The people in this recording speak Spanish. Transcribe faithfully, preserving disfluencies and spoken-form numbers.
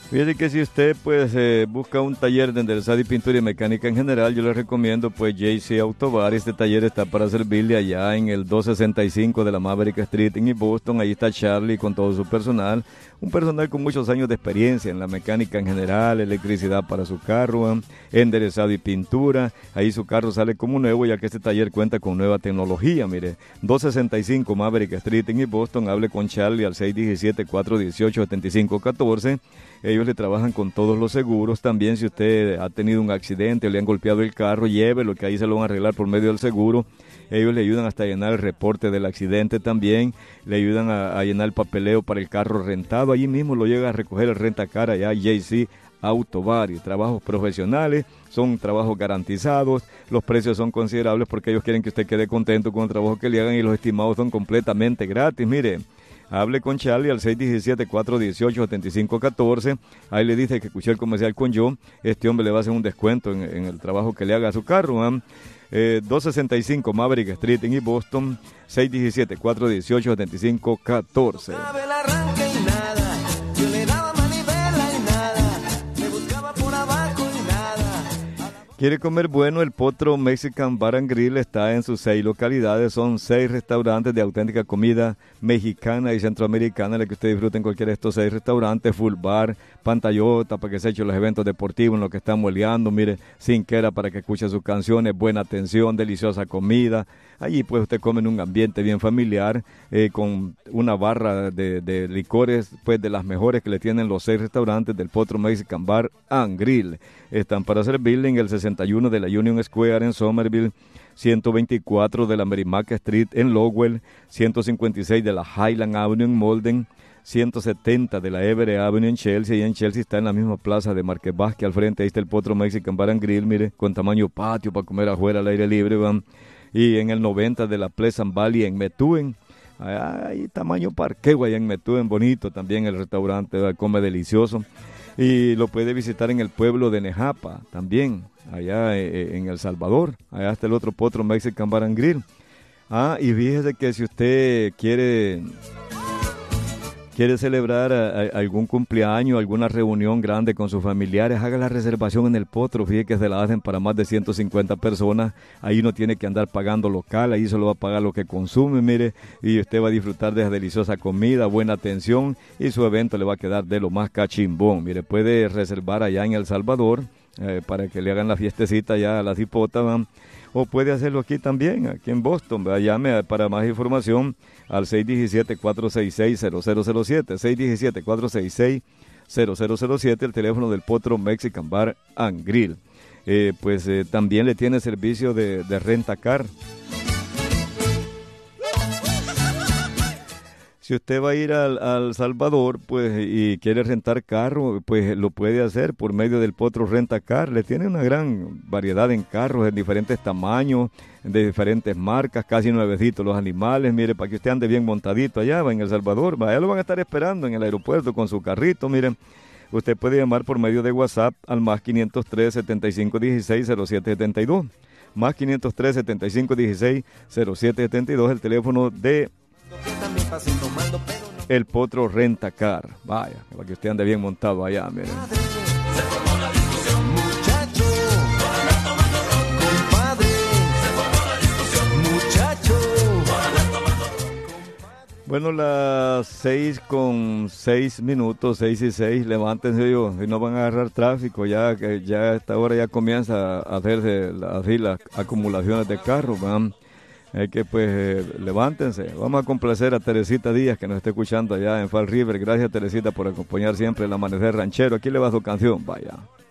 Fíjate que si usted pues eh, busca un taller de enderezado y pintura y mecánica en general, yo le recomiendo pues J C Autobar. Este taller está para servirle allá en el doscientos sesenta y cinco de la Maverick Street en East Boston. Ahí está Charlie con todo su personal, un personal con muchos años de experiencia en la mecánica en general, electricidad para su carro, ¿eh? enderezado y pintura. Ahí su carro sale como nuevo, ya que este taller cuenta con nueva tecnología. Mire, doscientos sesenta y cinco Maverick Street en East Boston. Hable con Charlie al seis uno siete, cuatro uno ocho, siete cinco uno cuatro. Ellos le trabajan con todos los seguros. También si usted ha tenido un accidente o le han golpeado el carro, llévelo, que ahí se lo van a arreglar por medio del seguro. Ellos le ayudan hasta a llenar el reporte del accidente también. Le ayudan a, a llenar el papeleo para el carro rentado. Allí mismo lo llega a recoger el rentacar allá J C Autobar. Y trabajos profesionales, son trabajos garantizados. Los precios son considerables porque ellos quieren que usted quede contento con el trabajo que le hagan y los estimados son completamente gratis. Mire, hable con Charlie al seis uno siete, cuatro uno ocho, siete cinco uno cuatro. Ahí le dice que escuché el comercial con yo. Este hombre le va a hacer un descuento en, en el trabajo que le haga a su carro. ¿eh? Eh, doscientos sesenta y cinco Maverick Street en East Boston, seis uno siete, cuatro uno ocho, siete cinco uno cuatro. ¿Quiere comer bueno? El Potro Mexican Bar and Grill está en sus seis localidades. Son seis restaurantes de auténtica comida mexicana y centroamericana, la que usted disfrute en cualquiera de estos seis restaurantes. Full bar, pantallota para que se echen los eventos deportivos en los que están moleando. Mire, cinquera para que escuche sus canciones, buena atención, deliciosa comida. Allí pues usted come en un ambiente bien familiar, eh, con una barra de, de licores, pues de las mejores que le tienen los seis restaurantes del Potro Mexican Bar and Grill. Están para servirle en el sesenta y uno de la Union Square en Somerville, ciento veinticuatro de la Merrimack Street en Lowell, ciento cincuenta y seis de la Highland Avenue en Malden, ciento setenta de la Everett Avenue en Chelsea. Y en Chelsea está en la misma plaza de Marqués Vázquez, al frente ahí está el Potro Mexican Bar and Grill, mire, con tamaño patio para comer afuera al aire libre, van. Y en el noventa de la Pleasant Valley en Methuen, hay tamaño parqueo allá en Methuen, bonito también el restaurante, ¿verdad? Come delicioso. Y lo puede visitar en el pueblo de Nejapa, también, allá eh, en El Salvador. Allá está el otro Potro Mexican Bar and Grill. Ah, y fíjese que si usted quiere... quiere celebrar a, a, algún cumpleaños, alguna reunión grande con sus familiares, haga la reservación en el Potro. Fíjese que se la hacen para más de ciento cincuenta personas. Ahí no tiene que andar pagando local, ahí solo va a pagar lo que consume, mire, y usted va a disfrutar de esa deliciosa comida, buena atención, y su evento le va a quedar de lo más cachimbón. Mire, puede reservar allá en El Salvador, eh, para que le hagan la fiestecita allá a la cipota, ¿van? O puede hacerlo aquí también, aquí en Boston, ¿verdad? Llame para más información al seis uno siete, cuatro seis seis, cero cero cero siete, seis uno siete, cuatro seis seis, cero cero cero siete, el teléfono del Potro Mexican Bar and Grill. Eh, pues eh, también le tiene servicio de, de renta-car. Si usted va a ir al, al Salvador, pues, y quiere rentar carro, pues lo puede hacer por medio del Potro Rentacar. Le tiene una gran variedad en carros, en diferentes tamaños, de diferentes marcas, casi nuevecitos los animales. Mire, para que usted ande bien montadito allá, va en El Salvador, allá lo van a estar esperando en el aeropuerto con su carrito. Miren, usted puede llamar por medio de WhatsApp al más quinientos tres, setenta y cinco dieciséis, cero siete setenta y dos. Más quinientos tres, setenta y cinco dieciséis, cero siete setenta y dos, el teléfono de el Potro Rentacar. Vaya, para que usted ande bien montado allá, miren. Bueno, las seis con seis minutos, seis y seis, levántense yo, y no van a agarrar tráfico, ya que ya a esta hora ya comienza a hacerse así las acumulaciones de carros, ¿verdad? Es que pues eh, levántense. Vamos a complacer a Teresita Díaz, que nos está escuchando allá en Fall River. Gracias, Teresita, por acompañar siempre el amanecer ranchero. Aquí le va su canción, vaya.